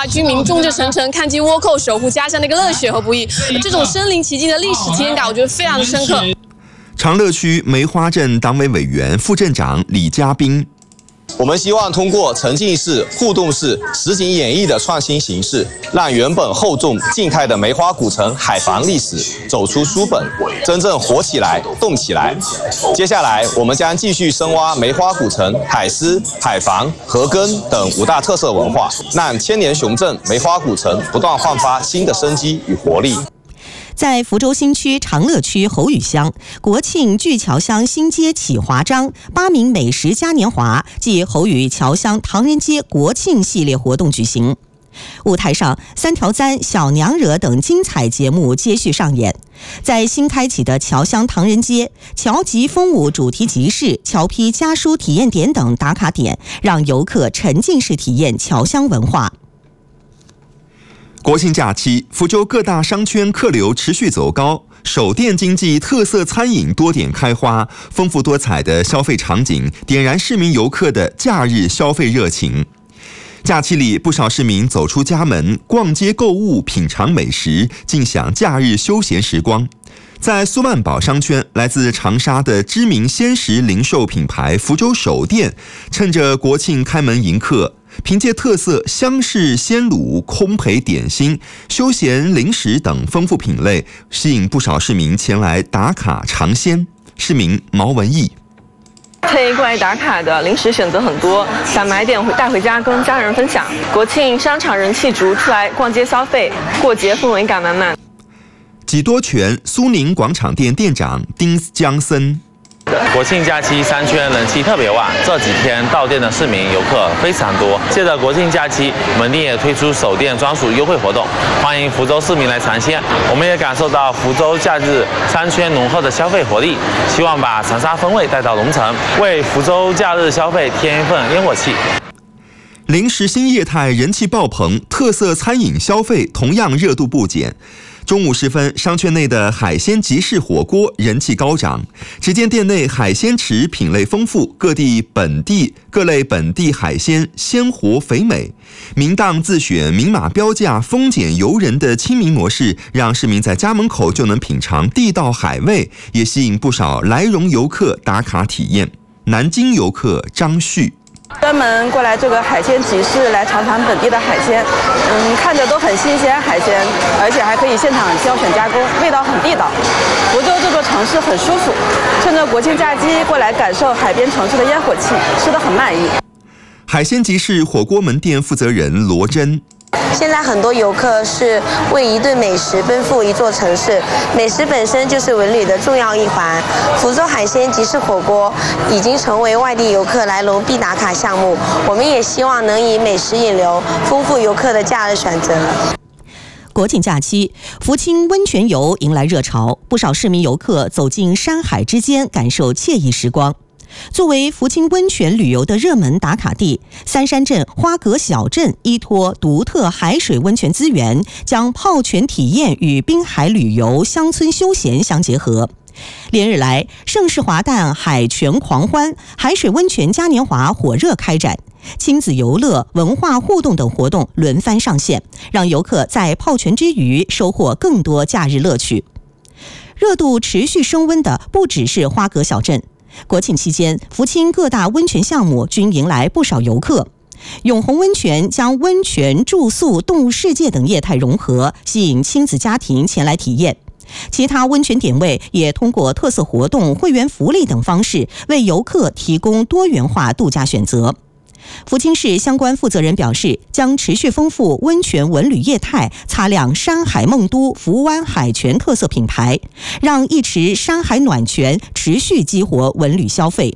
居民众志成城、看尽倭寇、守护家乡的一个热血和不易。这种身临其境的历史体验感，我觉得非常的深刻。 长乐区梅花镇党委委员、副镇长李家斌。 我们希望通过沉浸式、互动式、实景演绎的创新形式，让原本厚重静态的梅花古城海防历史走出书本，真正活起来、动起来。接下来，我们将继续深挖梅花古城、海狮、海防、河庚等5大特色文化，让千年雄镇梅花古城不断焕发新的生机与活力。 在福州新区长乐区侯屿乡，国庆巨桥乡新街启华章8名美食嘉年华暨侯屿桥乡唐人街国庆系列活动举行。舞台上3条簪、小娘惹等精彩节目接续上演。在新开启的桥乡唐人街，桥集风舞主题集市、桥批家书体验点等打卡点，让游客沉浸式体验桥乡文化。 国庆假期，福州各大商圈客流持续走高，首店经济、特色餐饮多点开花，丰富多彩的消费场景点燃市民游客的假日消费热情。假期里，不少市民走出家门，逛街购物、品尝美食，尽享假日休闲时光。在苏万宝商圈，来自长沙的知名鲜食零售品牌福州首店，趁着国庆开门迎客，凭借特色湘式鲜卤、烘焙点心、休闲零食等丰富品类，吸引不少市民前来打卡尝鲜。市民毛文义。 特意过来打卡的零食选择很多，想买点带回家跟家人分享。国庆商场人气足，出来逛街消费，过节氛围感满满。 几多泉苏宁广场店店长丁江森。 国庆假期商圈人气特别旺，这几天到店的市民游客非常多。借着国庆假期，门店也推出首店专属优惠活动，欢迎福州市民来尝鲜。我们也感受到福州假日商圈浓厚的消费活力，希望把长沙风味带到龙城，为福州假日消费添一份烟火气。 零食新业态人气爆棚，特色餐饮消费同样热度不减。中午时分，商圈内的海鲜集市火锅人气高涨。只见店内海鲜池品类丰富，各类本地海鲜鲜活肥美。明档自选、明码标价、丰俭由人的亲民模式，让市民在家门口就能品尝地道海味，也吸引不少来蓉游客打卡体验。南京游客张旭。 专门过来这个海鲜集市来尝尝本地的海鲜，看着都很新鲜海鲜，而且还可以现场挑选加工，味道很地道。福州这座城市很舒服，趁着国庆假期过来感受海边城市的烟火气，吃得很满意。 海鲜集市火锅门店负责人罗珍。 现在很多游客是为一顿美食奔赴一座城市，美食本身就是文旅的重要一环。福州海鲜集市火锅已经成为外地游客来龙必打卡项目，我们也希望能以美食引流，丰富游客的假日选择。 国庆假期，福清温泉游迎来热潮，不少市民游客走进山海之间，感受惬意时光。作为福清温泉旅游的热门打卡地，三山镇花阁小镇依托独特海水温泉资源，将泡泉体验与滨海旅游、乡村休闲相结合。连日来，盛世华诞海泉狂欢、海水温泉嘉年华火热开展，亲子游乐、文化互动等活动轮番上线，让游客在泡泉之余收获更多假日乐趣。热度持续升温的不只是花阁小镇。国庆期间，福清各大温泉项目均迎来不少游客。永红温泉将温泉、住宿、动物世界等业态融合，吸引亲子家庭前来体验。其他温泉点位也通过特色活动、会员福利等方式，为游客提供多元化度假选择。福清市相关负责人表示，将持续丰富温泉文旅业态，擦亮山海梦都福湾海泉特色品牌，让一池山海暖泉持续激活文旅消费。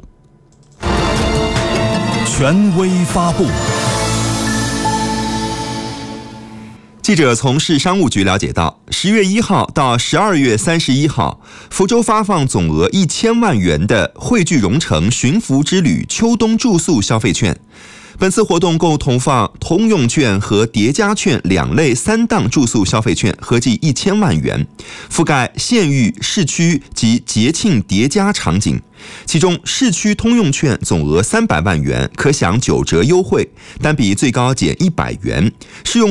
权威发布。 记者从市商务局了解到，10月1号到12月31号，福州发放总额1000万元的汇聚蓉城寻福之旅秋冬住宿消费券。本次活动共投放通用券和叠加券2类3档住宿消费券，合计1000万元，覆盖县域、市区及节庆叠加场景。其中，市区通用券总额300万元，可享9折优惠，单笔最高减100元，适用